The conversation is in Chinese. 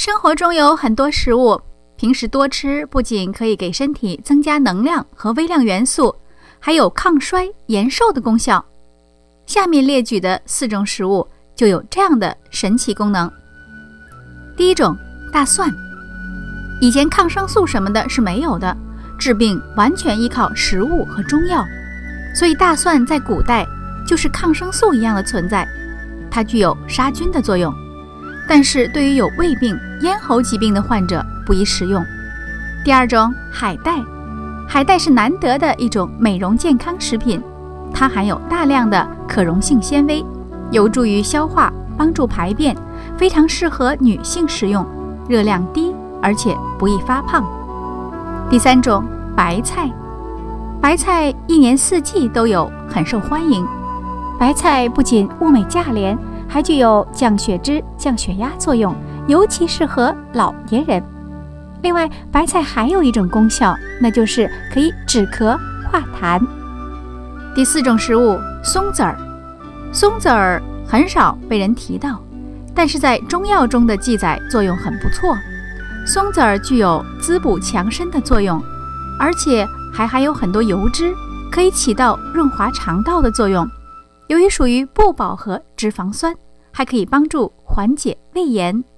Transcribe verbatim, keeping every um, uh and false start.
生活中有很多食物，平时多吃不仅可以给身体增加能量和微量元素，还有抗衰延寿的功效。下面列举的四种食物就有这样的神奇功能。第一种，大蒜。以前抗生素什么的是没有的，治病完全依靠食物和中药，所以大蒜在古代就是抗生素一样的存在，它具有杀菌的作用。但是对于有胃病、咽喉疾病的患者不宜食用。第二种，海带。海带是难得的一种美容健康食品，它含有大量的可溶性纤维，有助于消化，帮助排便，非常适合女性食用，热量低，而且不易发胖。第三种，白菜。白菜一年四季都有，很受欢迎。白菜不仅物美价廉，还具有降血脂、降血压作用，尤其适合老年人。另外，白菜还有一种功效，那就是可以止咳化痰。第四种食物，松子儿。松子儿很少被人提到，但是在中药中的记载作用很不错。松子儿具有滋补强身的作用，而且还含有很多油脂，可以起到润滑肠道的作用。由于属于不饱和脂肪酸，还可以帮助缓解胃炎